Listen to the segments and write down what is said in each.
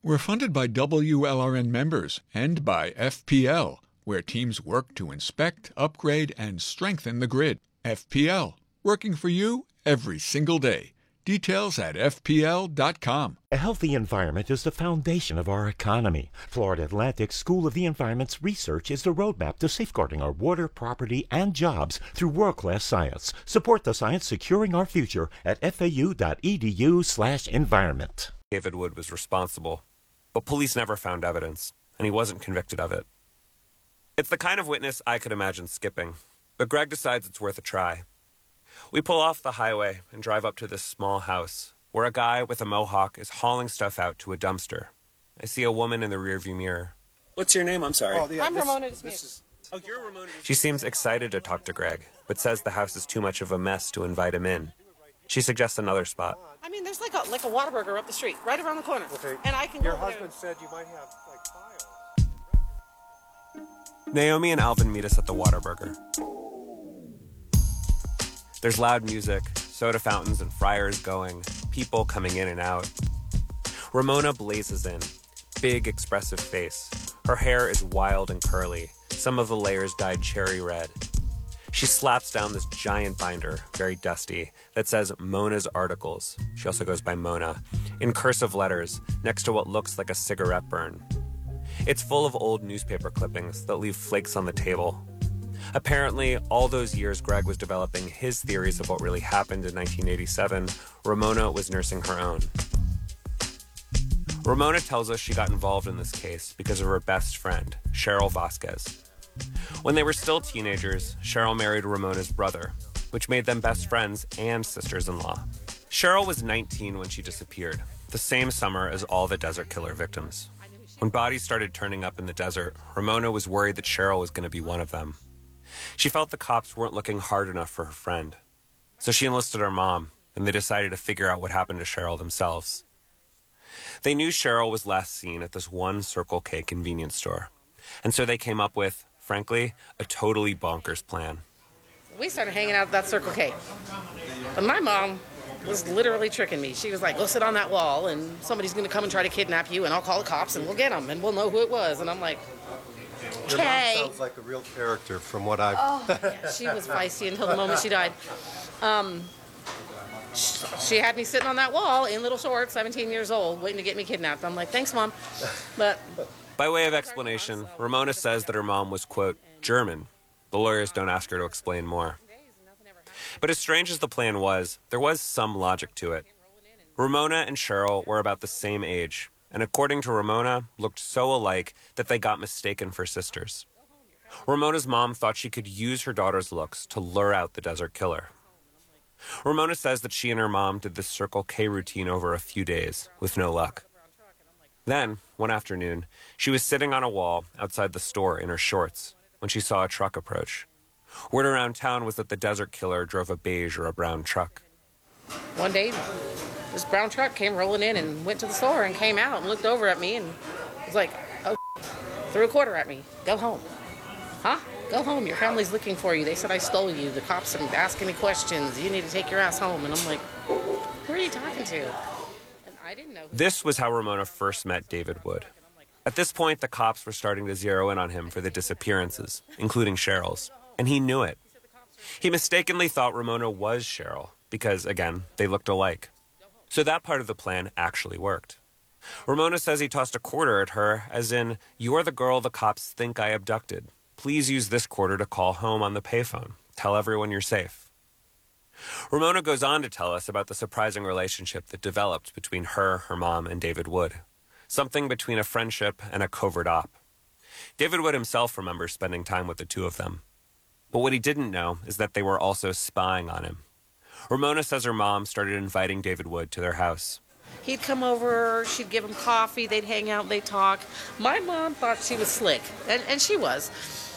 We're funded by WLRN members and by FPL, where teams work to inspect, upgrade, and strengthen the grid. FPL, working for you every single day. Details at FPL.com. A healthy environment is the foundation of our economy. Florida Atlantic School of the Environment's research is the roadmap to safeguarding our water, property, and jobs through world-class science. Support the science securing our future at fau.edu/environment. David Wood was responsible, but police never found evidence, and he wasn't convicted of it. It's the kind of witness I could imagine skipping, but Greg decides it's worth a try. We pull off the highway and drive up to this small house where a guy with a mohawk is hauling stuff out to a dumpster. I see a woman in the rearview mirror. What's your name? I'm sorry. I'm Ramona Dismuke. Oh, you're Ramona. She seems excited to talk to Greg, but says the house is too much of a mess to invite him in. She suggests another spot. I mean, there's like a Whataburger up the street, right around the corner. Okay. And I can Your go over husband there. said you might have like files. Naomi and Alvin meet us at the Whataburger. There's loud music, soda fountains and fryers going, people coming in and out. Ramona blazes in, big expressive face. Her hair is wild and curly, some of the layers dyed cherry red. She slaps down this giant binder, very dusty, that says Mona's Articles, she also goes by Mona, in cursive letters next to what looks like a cigarette burn. It's full of old newspaper clippings that leave flakes on the table. Apparently, all those years Greg was developing his theories of what really happened in 1987, Ramona was nursing her own. Ramona tells us she got involved in this case because of her best friend, Cheryl Vasquez. When they were still teenagers, Cheryl married Ramona's brother, which made them best friends and sisters-in-law. Cheryl was 19 when she disappeared, the same summer as all the Desert Killer victims. When bodies started turning up in the desert, Ramona was worried that Cheryl was going to be one of them. She felt the cops weren't looking hard enough for her friend. So she enlisted her mom, and they decided to figure out what happened to Cheryl themselves. They knew Cheryl was last seen at this one Circle K convenience store. And so they came up with, frankly, a totally bonkers plan. We started hanging out at that Circle K. But my mom was literally tricking me. She was like, go sit on that wall, and somebody's going to come and try to kidnap you, and I'll call the cops, and we'll get them, and we'll know who it was. And I'm like, Your mom okay. sounds like a real character from what I've... Yeah, she was feisty until the moment she died. She had me sitting on that wall in little shorts, 17 years old, waiting to get me kidnapped. I'm like, thanks, Mom. But By way of explanation, Ramona says that her mom was, quote, German. The lawyers don't ask her to explain more. But as strange as the plan was, there was some logic to it. Ramona and Cheryl were about the same age, and according to Ramona, looked so alike that they got mistaken for sisters. Ramona's mom thought she could use her daughter's looks to lure out the Desert Killer. Ramona says that she and her mom did this Circle K routine over a few days, with no luck. Then, one afternoon, she was sitting on a wall outside the store in her shorts when she saw a truck approach. Word around town was that the Desert Killer drove a beige or a brown truck. one day, this brown truck came rolling in and went to the store and came out and looked over at me and was like, oh, threw a quarter at me. Go home. Huh? Go home. Your family's looking for you. They said I stole you. The cops are asking me questions. You need to take your ass home. And I'm like, who are you talking to? And I didn't know. This was how Ramona first met David Wood. At this point, the cops were starting to zero in on him for the disappearances, including Cheryl's, and he knew it. He mistakenly thought Ramona was Cheryl because, again, they looked alike. So that part of the plan actually worked. Ramona says he tossed a quarter at her, as in, you're the girl the cops think I abducted. Please use this quarter to call home on the payphone. Tell everyone you're safe. Ramona goes on to tell us about the surprising relationship that developed between her mom, and David Wood. Something between a friendship and a covert op. David Wood himself remembers spending time with the two of them. But what he didn't know is that they were also spying on him. Ramona says her mom started inviting David Wood to their house. He'd come over, she'd give him coffee, they'd hang out, they'd talk. My mom thought she was slick, and she was.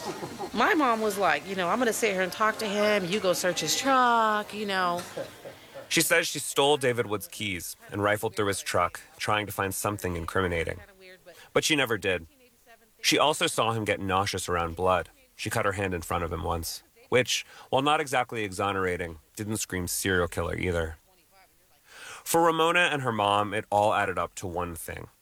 My mom was like, I'm going to sit here and talk to him, you go search his truck, She says she stole David Wood's keys and rifled through his truck, trying to find something incriminating. But she never did. She also saw him get nauseous around blood. She cut her hand in front of him once, which, while not exactly exonerating, didn't scream serial killer either. For Ramona and her mom, it all added up to one thing.